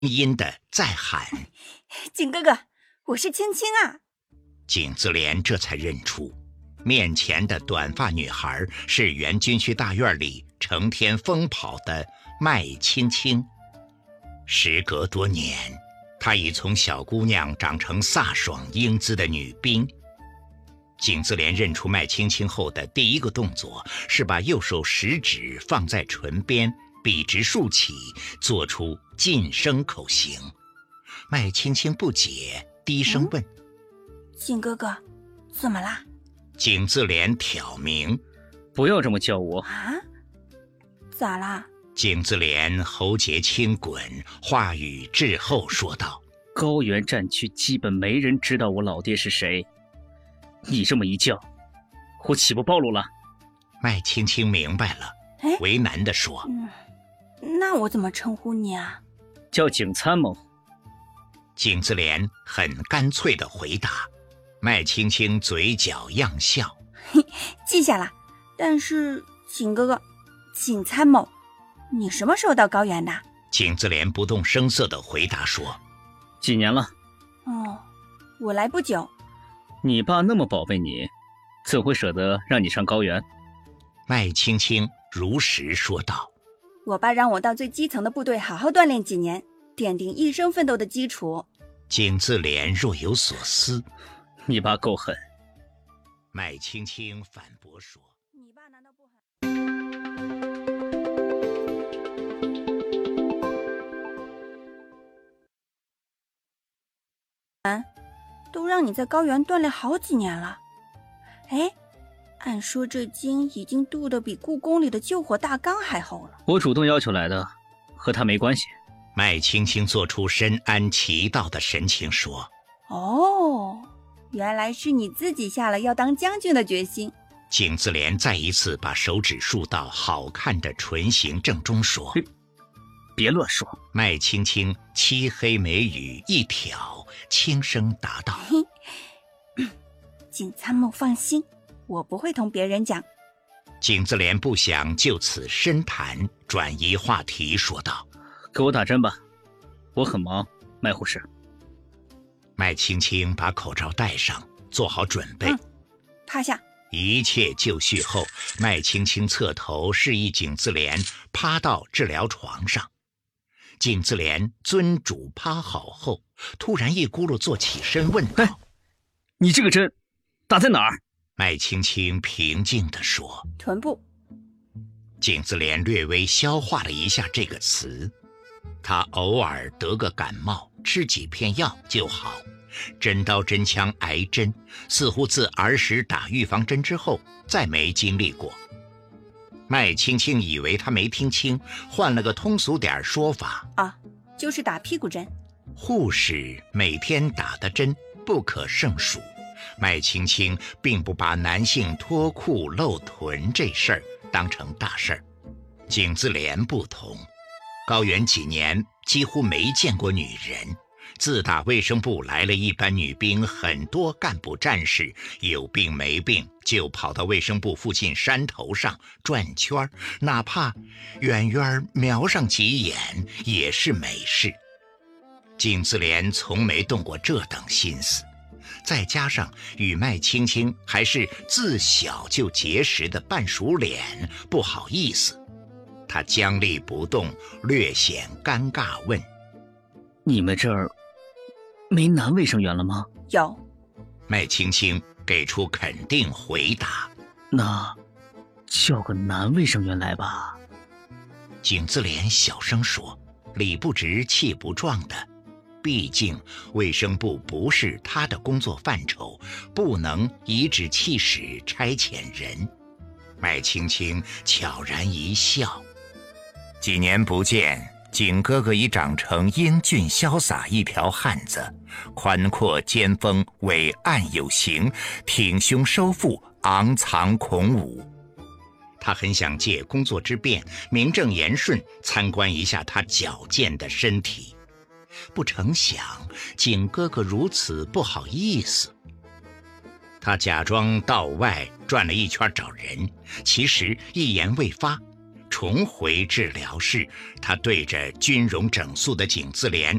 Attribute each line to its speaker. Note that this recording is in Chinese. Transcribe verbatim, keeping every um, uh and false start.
Speaker 1: 音的在喊：“
Speaker 2: 景哥哥，我是青青啊！”
Speaker 1: 景自怜这才认出，面前的短发女孩是原军区大院里成天疯跑的麦青青。时隔多年，她已从小姑娘长成飒爽英姿的女兵。景自怜认出麦青青后的第一个动作是把右手食指放在唇边，笔直竖起，做出噤声口型。麦青青不解，低声问：“
Speaker 2: 景哥哥，怎么啦？”
Speaker 1: 景自怜挑明：“
Speaker 3: 不要这么叫我
Speaker 2: 啊！咋啦？”
Speaker 1: 景自怜喉结轻滚，话语滞后说道：“
Speaker 3: 高原战区基本没人知道我老爹是谁，你这么一叫，我岂不暴露了？”
Speaker 1: 麦青青明白了，为难地说：“
Speaker 2: 嗯，那我怎么称呼你啊？”“
Speaker 3: 叫景参谋。”
Speaker 1: 景自怜很干脆地回答。麦青青嘴角漾笑：“
Speaker 2: 记下了。但是景哥哥，景参谋，你什么时候到高原的？”
Speaker 1: 景自怜不动声色地回答说：“
Speaker 3: 几年了。”“
Speaker 2: 哦，我来不久。”“
Speaker 3: 你爸那么宝贝你，怎会舍得让你上高原？”
Speaker 1: 麦青青如实说道：“
Speaker 2: 我爸让我到最基层的部队好好锻炼几年，奠定一生奋斗的基础。”
Speaker 1: 景自怜若有所思：“
Speaker 3: 你爸够狠。”
Speaker 1: 麦青青反驳说：“
Speaker 2: 你爸难道不狠？”都让你在高原锻炼好几年了。哎，按说这经已经镀得比故宫里的救火大缸还厚了。
Speaker 3: 我主动要求来的，和他没关系。
Speaker 1: 麦青青做出深谙其道的神情说：“
Speaker 2: 哦，原来是你自己下了要当将军的决心。”
Speaker 1: 景自怜再一次把手指竖到好看的唇形正中说：“
Speaker 3: 别乱说。”
Speaker 1: 麦青青漆黑眉宇一挑，轻声答道：“
Speaker 2: 景参谋放心，我不会同别人讲。”
Speaker 1: 景自怜不想就此深谈，转移话题说道：“
Speaker 3: 给我打针吧，我很忙。”麦护士。
Speaker 1: 麦青青把口罩戴上，做好准备。嗯、
Speaker 2: 趴下。
Speaker 1: 一切就绪后，麦青青侧头示意景自怜趴到治疗床上。景自怜遵嘱趴好后，突然一咕噜坐起身问道：“
Speaker 3: 哎，你这个针打在哪儿？”
Speaker 1: 麦青青平静地说：“
Speaker 2: 臀部。”
Speaker 1: 景自怜略微消化了一下这个词，他偶尔得个感冒，吃几片药就好。真刀真枪挨针，似乎自儿时打预防针之后再没经历过。麦青青以为他没听清，换了个通俗点说法：“
Speaker 2: 啊，就是打屁股针。”
Speaker 1: 护士每天打的针不可胜数，麦青青并不把男性脱裤露臀这事儿当成大事儿。景自怜不同，高原几年几乎没见过女人。自打卫生部来了一班女兵，很多干部战士有病没病就跑到卫生部附近山头上转圈，哪怕远远瞄上几眼也是美事。景自怜从没动过这等心思，再加上与麦青青还是自小就结识的半熟脸，不好意思，他僵立不动，略显尴尬问：“
Speaker 3: 你们这儿没男卫生员了吗？”“
Speaker 2: 有。”
Speaker 1: 麦青青给出肯定回答。
Speaker 3: “那叫个男卫生员来吧。”
Speaker 1: 景自怜小声说，理不直气不壮的，毕竟卫生部不是他的工作范畴，不能颐指气使差遣人。麦青青悄然一笑：“几年不见，景哥哥已长成英俊潇洒一条汉子，宽阔肩峰，伟岸有型，挺胸收腹，昂藏孔武。”他很想借工作之便，名正言顺参观一下他矫健的身体，不成想景哥哥如此不好意思。他假装道外转了一圈找人，其实一言未发， 重回治疗室，他对着军容整肃的景自怜